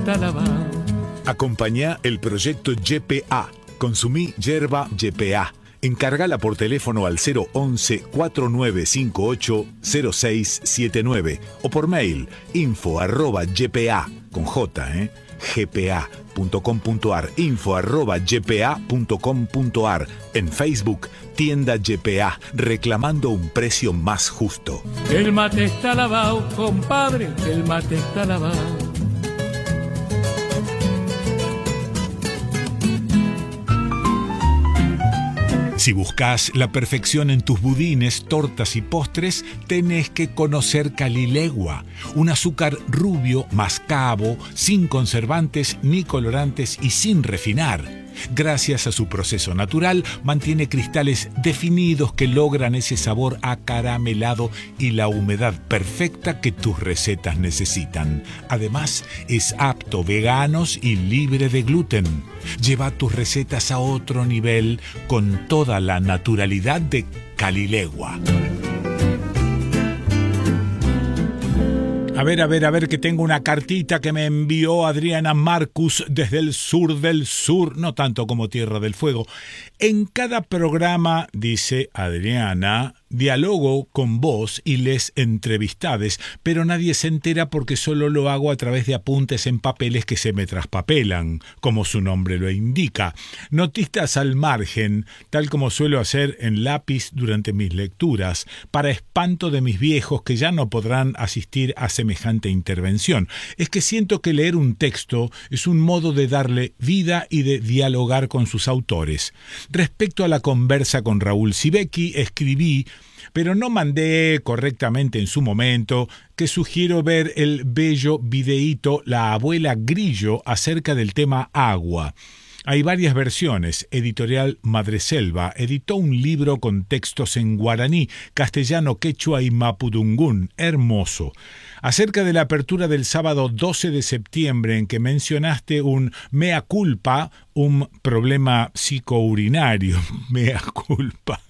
está lavado. Acompañá el proyecto YPA. Consumí yerba YPA. Encargala por teléfono al 011-4958-0679 o por mail info@ypa con J, gpa.com.ar, info@ypa.com.ar. En Facebook, tienda YPA, reclamando un precio más justo. El mate está lavado, compadre, el mate está lavado. Si buscas la perfección en tus budines, tortas y postres, tenés que conocer Calilegua, un azúcar rubio, mascabo, sin conservantes ni colorantes y sin refinar. Gracias a su proceso natural, mantiene cristales definidos que logran ese sabor acaramelado y la humedad perfecta que tus recetas necesitan. Además, es apto veganos y libre de gluten. Lleva tus recetas a otro nivel con toda la naturalidad de Calilegua. A ver, que tengo una cartita que me envió Adriana Marcus desde el sur del sur, no tanto como Tierra del Fuego. En cada programa, dice Adriana, dialogo con vos y les entrevistades, pero nadie se entera porque solo lo hago a través de apuntes en papeles que se me traspapelan, como su nombre lo indica. Notitas al margen, tal como suelo hacer en lápiz durante mis lecturas, para espanto de mis viejos que ya no podrán asistir a semejante intervención. Es que siento que leer un texto es un modo de darle vida y de dialogar con sus autores. Respecto a la conversa con Raúl Sibeki, escribí, pero no mandé correctamente en su momento, que sugiero ver el bello videíto La abuela Grillo acerca del tema agua. Hay varias versiones. Editorial Madreselva editó un libro con textos en guaraní, castellano, quechua y mapudungún. Hermoso. Acerca de la apertura del sábado 12 de septiembre en que mencionaste un mea culpa, un problema psicourinario, mea culpa.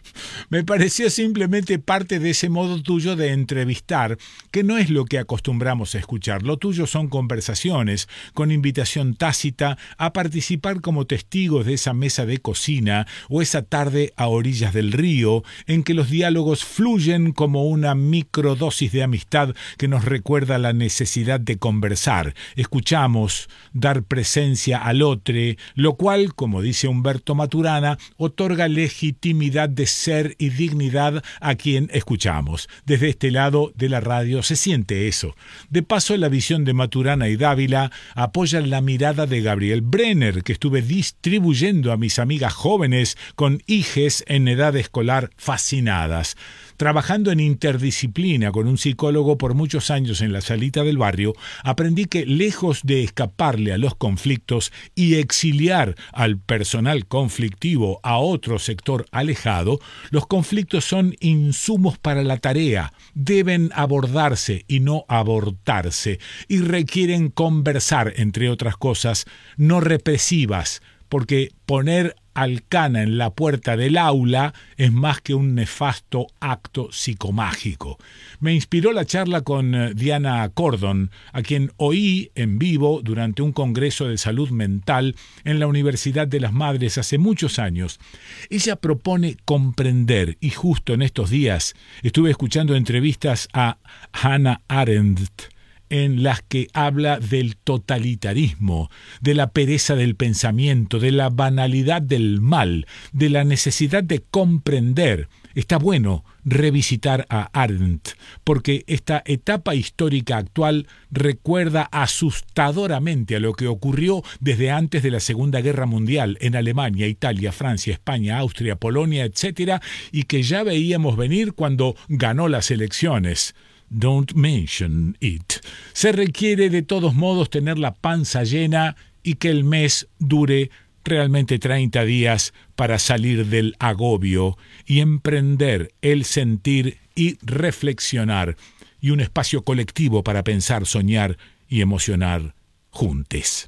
Me pareció simplemente parte de ese modo tuyo de entrevistar, que no es lo que acostumbramos a escuchar. Lo tuyo son conversaciones con invitación tácita a participar como testigos de esa mesa de cocina o esa tarde a orillas del río en que los diálogos fluyen como una microdosis de amistad que nos recuerda la necesidad de conversar. Escuchamos, dar presencia al otro, lo cual, como dice Humberto Maturana, otorga legitimidad de ser y dignidad a quien escuchamos. Desde este lado de la radio se siente eso. De paso, la visión de Maturana y Dávila apoya la mirada de Gabriel Brenner, que estuve distribuyendo a mis amigas jóvenes con hijes en edad escolar fascinadas. Trabajando en interdisciplina con un psicólogo por muchos años en la salita del barrio, aprendí que lejos de escaparle a los conflictos y exiliar al personal conflictivo a otro sector alejado, los conflictos son insumos para la tarea, deben abordarse y no abortarse, y requieren conversar, entre otras cosas, no represivas, porque poner alcana en la puerta del aula es más que un nefasto acto psicomágico. Me inspiró la charla con Diana Cordon, a quien oí en vivo durante un congreso de salud mental en la Universidad de las Madres hace muchos años. Ella propone comprender, y justo en estos días estuve escuchando entrevistas a Hannah Arendt, en las que habla del totalitarismo, de la pereza del pensamiento, de la banalidad del mal, de la necesidad de comprender. Está bueno revisitar a Arendt, porque esta etapa histórica actual recuerda asustadoramente a lo que ocurrió desde antes de la Segunda Guerra Mundial en Alemania, Italia, Francia, España, Austria, Polonia, etc., y que ya veíamos venir cuando ganó las elecciones. Don't mention it. Se requiere de todos modos tener la panza llena y que el mes dure realmente 30 días para salir del agobio y emprender el sentir y reflexionar, y un espacio colectivo para pensar, soñar y emocionar juntos.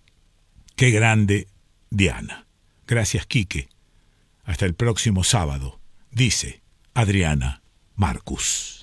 Qué grande, Diana. Gracias, Quique. Hasta el próximo sábado, dice Adriana Marcus.